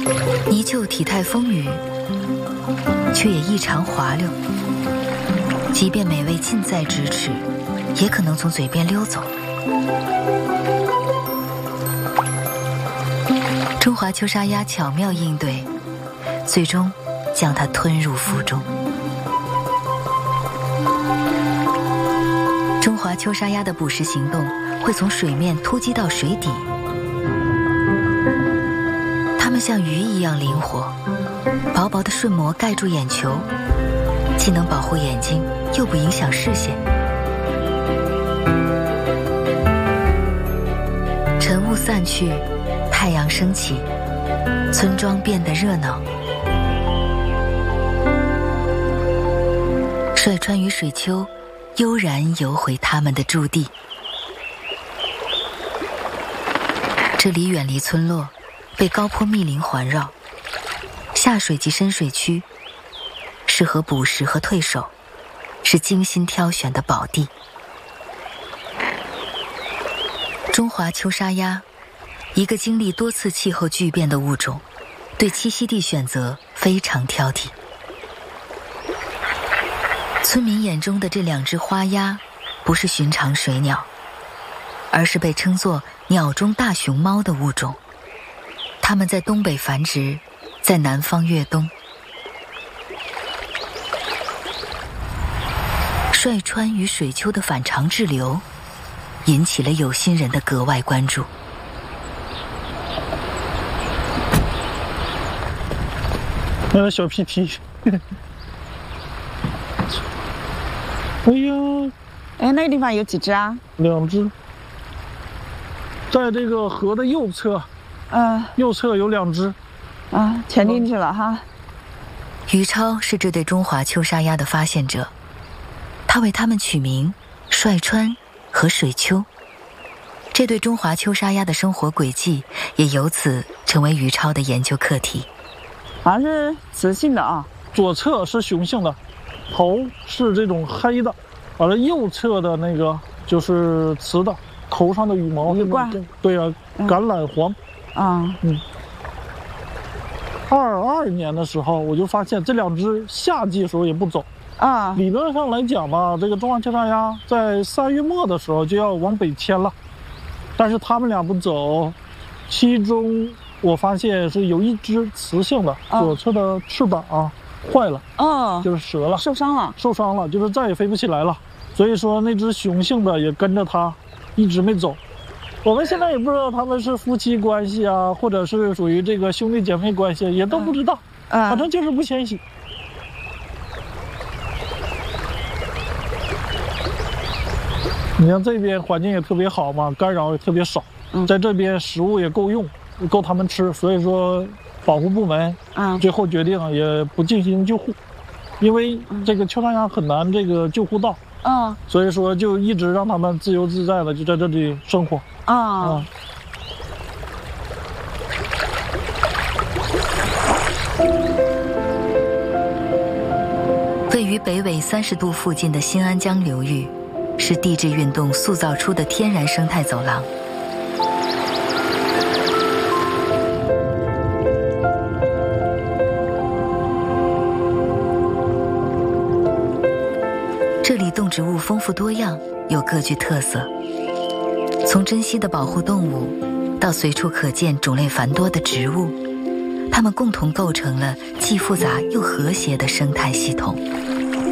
泥鳅体态丰腴，却也异常滑溜，即便美味近在咫尺，也可能从嘴边溜走。中华秋沙鸭巧妙应对，最终将它吞入腹中。中华秋沙鸭的捕食行动会从水面突击到水底，它们像鱼一样灵活，薄薄的瞬膜盖住眼球，既能保护眼睛，又不影响视线。晨雾散去，太阳升起，村庄变得热闹。帅川与水丘悠然游回他们的驻地。这里远离村落，被高坡密林环绕，下水及深水区，适合捕食和退守，是精心挑选的宝地。中华秋沙鸭，一个经历多次气候巨变的物种，对栖息地选择非常挑剔。村民眼中的这两只花鸭，不是寻常水鸟，而是被称作鸟中大熊猫的物种。它们在东北繁殖，在南方越冬。帅川与水丘的反常滞留，引起了有心人的格外关注。 小屁屁，哎呀， 哎，那个地方有几只啊 ？2只，在这个河的右侧，右侧有2只， 潜进去了哈。 于超是这对中华秋沙鸭的发现者，他为它们取名帅川和水丘。这对中华秋沙鸭的生活轨迹也由此成为于超的研究课题。 好像是雌性的啊， 左侧是雄性的，头是这种黑的，完了右侧的那个就是雌的，头上的羽毛是对啊，橄榄黄。22年的时候，我就发现这2只夏季的时候也不走啊。理论上来讲吧，这个中华秋沙鸭在3月末的时候就要往北迁了，但是它们俩不走，其中我发现是有1只雌性的，左侧的翅膀坏了，就是折了，受伤了，就是再也飞不起来了。所以说那只雄性的也跟着它一直没走。我们现在也不知道他们是夫妻关系啊，或者是属于这个兄弟姐妹关系，也都不知道，反正就是不迁徙。你像这边环境也特别好嘛，干扰也特别少，在这边食物也够用，够他们吃，所以说保护部门最后决定也不进行救护，因为这个秋沙鸭很难这个救护到，所以说就一直让他们自由自在的就在这里生活。 位于北纬30度附近的新安江流域，是地质运动塑造出的天然生态走廊。这里动植物丰富多样，有各具特色。从珍稀的保护动物，到随处可见种类繁多的植物，它们共同构成了既复杂又和谐的生态系统。